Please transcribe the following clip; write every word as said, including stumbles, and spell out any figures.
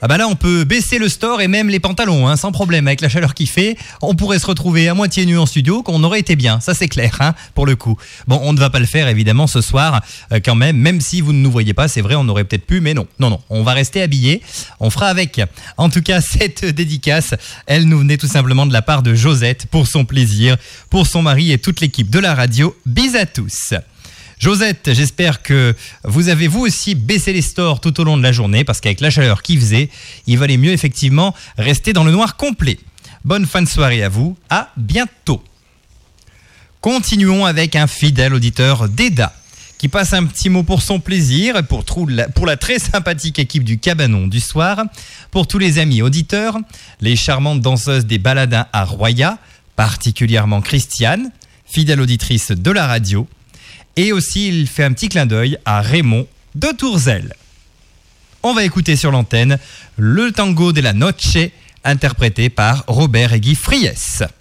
Ah bah là, on peut baisser le store et même les pantalons, hein, sans problème. Avec la chaleur qu'il fait, on pourrait se retrouver à moitié nu en studio, qu'on aurait été bien. Ça, c'est clair, hein, pour le coup. Bon, on ne va pas le faire, évidemment, ce soir, euh, quand même. Même si vous ne nous voyez pas, c'est vrai, on aurait peut-être pu, mais non. Non, non, on va rester habillés. On fera avec. En tout cas, cette dédicace, elle nous venait tout simplement de la part de Josette, pour son plaisir, pour son mari et toute l'équipe de la radio. Bis à tous. Josette, j'espère que vous avez vous aussi baissé les stores tout au long de la journée parce qu'avec la chaleur qu'il faisait, il valait mieux effectivement rester dans le noir complet. Bonne fin de soirée à vous, à bientôt. Continuons avec un fidèle auditeur d'Eda qui passe un petit mot pour son plaisir et pour, pour la très sympathique équipe du Cabanon du soir, pour tous les amis auditeurs, les charmantes danseuses des Baladins à Roya, particulièrement Christiane, fidèle auditrice de la radio. Et aussi, il fait un petit clin d'œil à Raymond de Tourzel. On va écouter sur l'antenne le tango de la noche, interprété par Robert et Guy Friès.